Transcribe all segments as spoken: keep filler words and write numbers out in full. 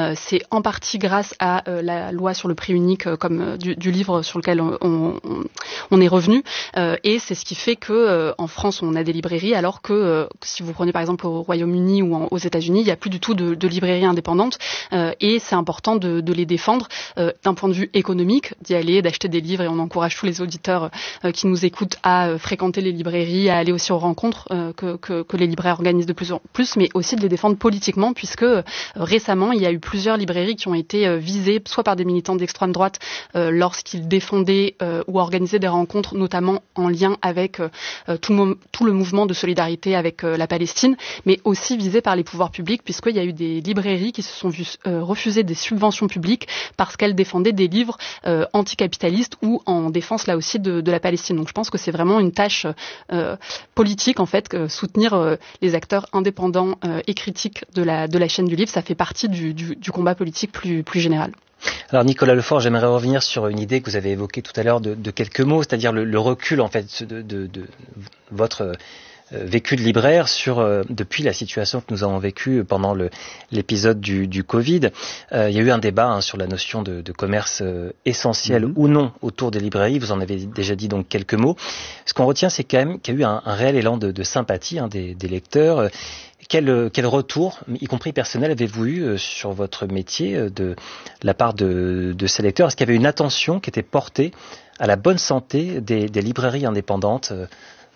Euh, c'est en partie grâce à euh, la loi sur le prix unique euh, comme euh, du, du livre sur lequel on, on, on est revenu. Euh, et c'est ce qui fait que euh, en France, on a des librairies, alors que euh, si vous prenez par exemple au Royaume-Uni ou en, aux États-Unis, il n'y a plus du tout de, de librairies indépendantes. Euh, et c'est important de, de les défendre euh, d'un point de vue économique, d'y aller, d'acheter des livres, et on encourage tous les auditeurs euh, qui nous écoutent à euh, fréquenter les librairies, à aller aussi aux rencontres euh, que, que, que les libraires organisent de plus en plus, mais aussi de les défendre politiquement, puisque euh, récemment, il y a eu plusieurs librairies qui ont été euh, visées, soit par des militants d'extrême droite euh, lorsqu'ils défendaient euh, ou organisaient des rencontres, notamment en lien avec euh, tout, le, tout le mouvement de solidarité avec euh, la Palestine, mais aussi visées par les pouvoirs publics, puisqu'il y a eu des librairies qui se sont vues euh, refuser des subventions publiques parce qu'elles défendaient des livres euh, anticapitalistes ou en défense là aussi de, de la Palestine. Donc je pense que c'est vraiment une tâche euh, politique en fait, que soutenir euh, les acteurs indépendants euh, et critiques de la, de la chaîne du livre, ça fait partie du, du, du combat politique plus, plus général. Alors Nicolas Lefort, j'aimerais revenir sur une idée que vous avez évoquée tout à l'heure de, de quelques mots, c'est-à-dire le, le recul en fait de, de, de votre euh, vécu de libraire sur euh, depuis la situation que nous avons vécue pendant le, l'épisode du, du Covid. Euh, il y a eu un débat hein, sur la notion de, de commerce euh, essentiel mmh. ou non autour des librairies. Vous en avez déjà dit donc quelques mots. Ce qu'on retient, c'est quand même qu'il y a eu un, un réel élan de, de sympathie hein, des, des lecteurs. Quel, quel retour, y compris personnel, avez-vous eu euh, sur votre métier euh, de la part de, de ces lecteurs? Est-ce qu'il y avait une attention qui était portée à la bonne santé des, des librairies indépendantes euh,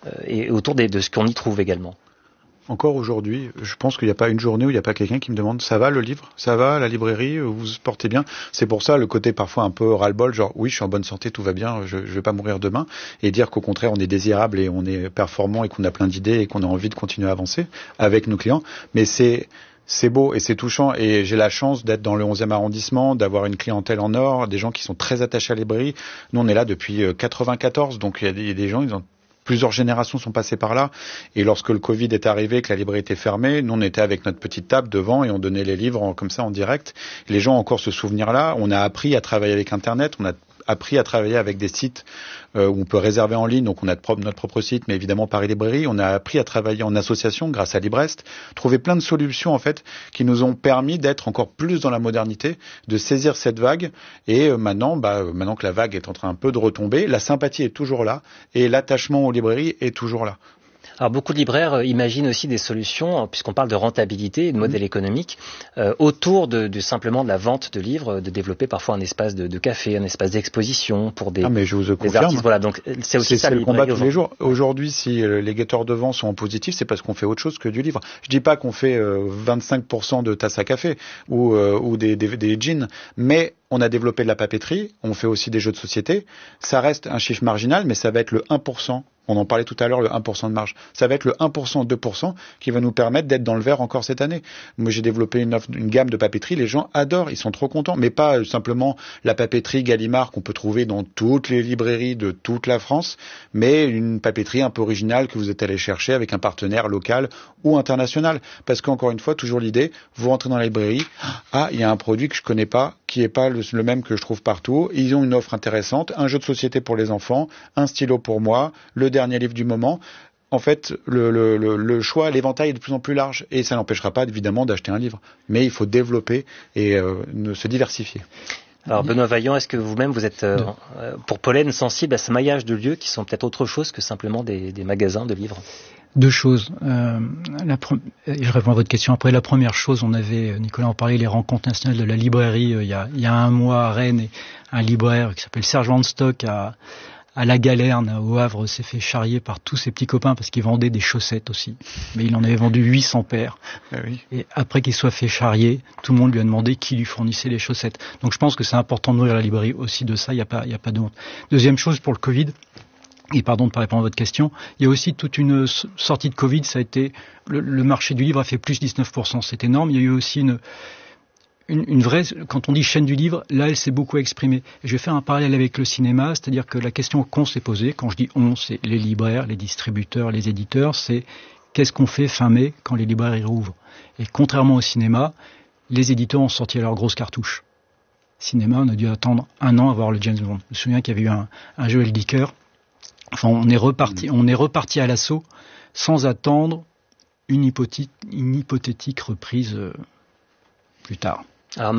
et autour des, de ce qu'on y trouve également? Encore aujourd'hui, je pense qu'il n'y a pas une journée où il n'y a pas quelqu'un qui me demande « ça va le livre? Ça va la librairie? Vous vous portez bien ?» C'est pour ça le côté parfois un peu ras-le-bol, genre « oui, je suis en bonne santé, tout va bien, je ne vais pas mourir demain » et dire qu'au contraire, on est désirable et on est performant et qu'on a plein d'idées et qu'on a envie de continuer à avancer avec nos clients. Mais c'est... C'est beau et c'est touchant et j'ai la chance d'être dans le onzième arrondissement, d'avoir une clientèle en or, des gens qui sont très attachés à la librairie. Nous, on est là depuis quatre-vingt-quatorze, donc il y a des, des gens, ils ont... Plusieurs générations sont passées par là. Et lorsque le Covid est arrivé, que la librairie était fermée, nous on était avec notre petite table devant et on donnait les livres en, comme ça en direct. Les gens ont encore ce souvenir-là. On a appris à travailler avec Internet, on a appris à travailler avec des sites euh, où on peut réserver en ligne, donc on a de propre, notre propre site, mais évidemment Paris Librairie. On a appris à travailler en association grâce à Librest, trouver plein de solutions en fait qui nous ont permis d'être encore plus dans la modernité, de saisir cette vague. Et euh, maintenant, bah, maintenant que la vague est en train un peu de retomber, la sympathie est toujours là et l'attachement aux librairies est toujours là. Alors beaucoup de libraires imaginent aussi des solutions, puisqu'on parle de rentabilité et de modèle mmh. économique, euh, autour de, de simplement de la vente de livres, de développer parfois un espace de, de café, un espace d'exposition pour des, ah, mais je vous des confirme. artistes. Voilà, donc c'est aussi c'est, ça c'est le combat tous les jours. Ouais. Aujourd'hui, si euh, les guetteurs de vent sont en positif, c'est parce qu'on fait autre chose que du livre. Je dis pas qu'on fait euh, vingt-cinq pour cent de tasses à café ou, euh, ou des, des, des jeans, mais on a développé de la papeterie, on fait aussi des jeux de société. Ça reste un chiffre marginal, mais ça va être le un pour cent. On en parlait tout à l'heure, le un pour cent de marge. Ça va être le un pour cent, deux pour cent qui va nous permettre d'être dans le vert encore cette année. Moi, j'ai développé une, offre, une gamme de papeterie. Les gens adorent, ils sont trop contents. Mais pas simplement la papeterie Gallimard qu'on peut trouver dans toutes les librairies de toute la France, mais une papeterie un peu originale que vous êtes allé chercher avec un partenaire local ou international. Parce qu'encore une fois, toujours l'idée, vous rentrez dans la librairie, ah, il y a un produit que je connais pas, qui est pas le, le même que je trouve partout. Ils ont une offre intéressante, un jeu de société pour les enfants, un stylo pour moi, le dernier livre du moment. En fait, le, le, le, le choix, l'éventail est de plus en plus large et ça n'empêchera pas évidemment d'acheter un livre. Mais il faut développer et euh, se diversifier. Alors Benoît Vaillant, est-ce que vous-même vous êtes, euh, pour Pollen, sensible à ce maillage de lieux qui sont peut-être autre chose que simplement des, des magasins de livres? Deux choses. Euh, la pre- je réponds à votre question après. La première chose, on avait, Nicolas en parlait, les rencontres nationales de la librairie euh, il, y a, il y a un mois à Rennes, et un libraire qui s'appelle Serge Landstock à, à La Galerne, au Havre, s'est fait charrier par tous ses petits copains parce qu'il vendait des chaussettes aussi. Mais il en avait vendu huit cents paires. Ah oui. Et après qu'il soit fait charrier, tout le monde lui a demandé qui lui fournissait les chaussettes. Donc je pense que c'est important de nourrir la librairie aussi de ça, il n'y a pas, il n'y a pas de honte. Deuxième chose, pour le Covid, et pardon de ne pas répondre à votre question, il y a aussi toute une sortie de Covid, ça a été, le, le marché du livre a fait plus dix-neuf pour cent, c'est énorme. Il y a eu aussi une, une, une vraie, quand on dit chaîne du livre, là elle s'est beaucoup exprimée. Et je vais faire un parallèle avec le cinéma, c'est-à-dire que la question qu'on s'est posée, quand je dis on, c'est les libraires, les distributeurs, les éditeurs, c'est qu'est-ce qu'on fait fin mai quand les librairies rouvrent? Et contrairement au cinéma, les éditeurs ont sorti leurs grosses cartouches. Cinéma, on a dû attendre un an à voir le James Bond. Je me souviens qu'il y avait eu un, un Joel Dicker. Enfin, on est reparti, on est reparti à l'assaut sans attendre une hypothétique, une hypothétique reprise euh, plus tard. Alors,